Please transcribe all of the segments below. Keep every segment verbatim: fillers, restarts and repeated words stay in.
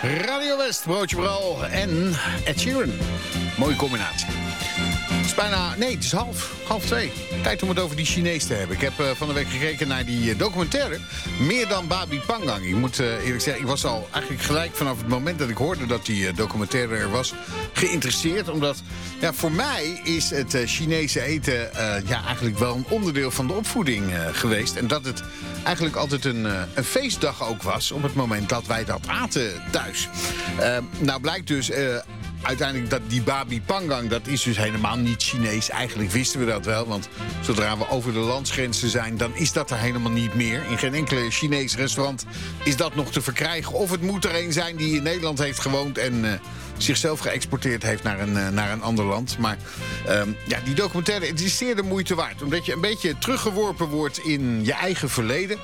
Radio West, broodje bral en Ed Sheeran. Mooie combinatie. Het is bijna, nee, het is half, half twee. Tijd om het over die Chinees te hebben. Ik heb uh, van de week gekeken naar die uh, documentaire. Meer dan Babi Pangang. Ik moet uh, eerlijk zeggen, ik was al eigenlijk gelijk vanaf het moment dat ik hoorde dat die uh, documentaire er was, geïnteresseerd. Omdat, ja, voor mij is het uh, Chinese eten uh, ja, eigenlijk wel een onderdeel van de opvoeding uh, geweest. En dat het eigenlijk altijd een, uh, een feestdag ook was op het moment dat wij dat aten thuis. Uh, nou blijkt dus Uh, uiteindelijk dat die Babi Pangang, dat is dus helemaal niet Chinees. Eigenlijk wisten we dat wel, want zodra we over de landsgrenzen zijn, dan is dat er helemaal niet meer. In geen enkele Chinees restaurant is dat nog te verkrijgen. Of het moet er een zijn die in Nederland heeft gewoond en uh, zichzelf geëxporteerd heeft naar een, uh, naar een ander land. Maar um, ja, die documentaire, het is zeer de moeite waard. Omdat je een beetje teruggeworpen wordt in je eigen verleden.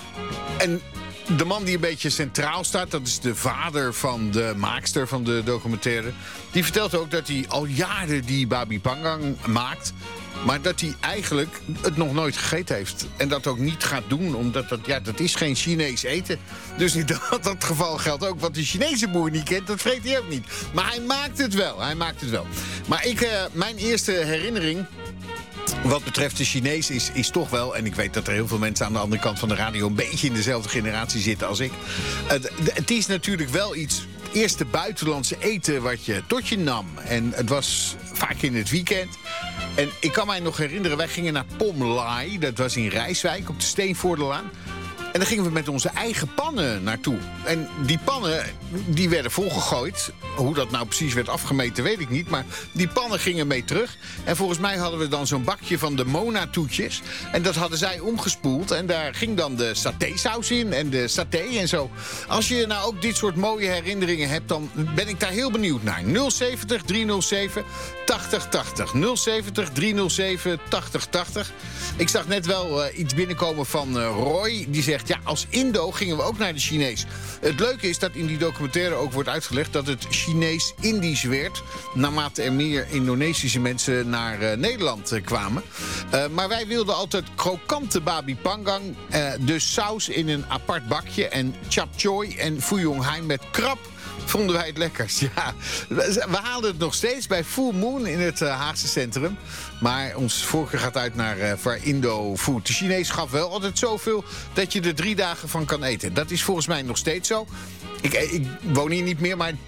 En de man die een beetje centraal staat, dat is de vader van de maakster van de documentaire. Die vertelt ook dat hij al jaren die Babi Pangang maakt, maar dat hij eigenlijk het nog nooit gegeten heeft. En dat ook niet gaat doen, omdat dat, ja, dat is geen Chinees eten. Dus in dat, dat geval geldt ook, wat de Chinese boer niet kent, dat vreet hij ook niet. Maar hij maakt het wel, hij maakt het wel. Maar ik, uh, mijn eerste herinnering wat betreft de Chinees is, is toch wel, en ik weet dat er heel veel mensen aan de andere kant van de radio een beetje in dezelfde generatie zitten als ik. Het, het is natuurlijk wel iets, het eerste buitenlandse eten wat je tot je nam. En het was vaak in het weekend. En ik kan mij nog herinneren, wij gingen naar Pom Lai, dat was in Rijswijk op de Steenvoordelaan. En daar gingen we met onze eigen pannen naartoe. En die pannen, die werden volgegooid. Hoe dat nou precies werd afgemeten, weet ik niet. Maar die pannen gingen mee terug. En volgens mij hadden we dan zo'n bakje van de Mona-toetjes. En dat hadden zij omgespoeld. En daar ging dan de satésaus in en de saté en zo. Als je nou ook dit soort mooie herinneringen hebt, dan ben ik daar heel benieuwd naar. nul zeventig driehonderdzeven tachtig tachtig. nul zeventig driehonderdzeven tachtig tachtig. Ik zag net wel uh, iets binnenkomen van uh, Roy. Die zegt, ja, als Indo gingen we ook naar de Chinees. Het leuke is dat in die documentaire ook wordt uitgelegd dat het Chinees-Indisch werd, naarmate er meer Indonesische mensen naar uh, Nederland uh, kwamen. Uh, maar wij wilden altijd krokante Babi Pangang, uh, dus saus in een apart bakje en chap choy en fuyong hai met krab. Vonden wij het lekkers, ja. We haalden het nog steeds bij Full Moon in het uh, Haagse centrum. Maar ons voorkeur gaat uit naar uh, voor Indo-food. De Chinees gaf wel altijd zoveel dat je er drie dagen van kan eten. Dat is volgens mij nog steeds zo. Ik, ik woon hier niet meer, maar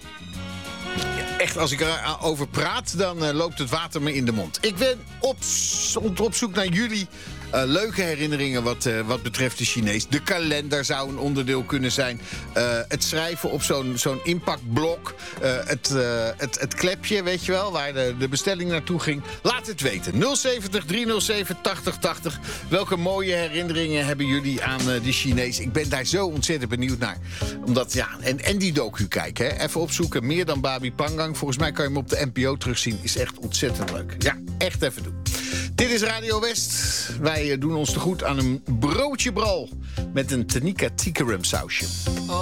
echt, als ik erover praat, dan uh, loopt het water me in de mond. Ik ben op, op zoek naar jullie Uh, leuke herinneringen wat, uh, wat betreft de Chinees. De kalender zou een onderdeel kunnen zijn. Uh, het schrijven op zo'n zo'n impactblok. Uh, het, uh, het, het klepje, weet je wel, waar de, de bestelling naartoe ging. Laat het weten. nul zeventig driehonderdzeven tachtig tachtig. Welke mooie herinneringen hebben jullie aan uh, de Chinees? Ik ben daar zo ontzettend benieuwd naar. Omdat, ja, en, en die docu kijken, hè. Even opzoeken. Meer dan Babi Pangang. Volgens mij kan je hem op de N P O terugzien. Is echt ontzettend leuk. Ja, echt even doen. Dit is Radio West. Wij doen ons te goed aan een broodje bral met een Tanika Tikaram sausje.